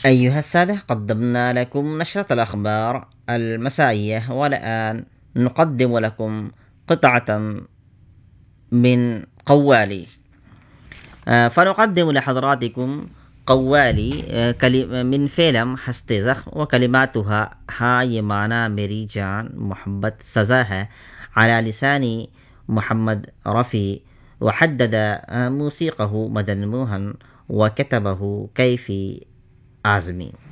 أيها السادة، قدمنا لكم نشرة الأخبار المسائية، والآن نقدم لكم قطعة من قوالي. فنقدم لحضراتكم قوالي من فيلم हंसते ज़ख्म وكلماتها हाँ ये माना मेरी जान मोहब्बत सज़ा है على لسان محمد رفي وحدد موسيقه مدن موهن وكتبه كيفي आज़मी।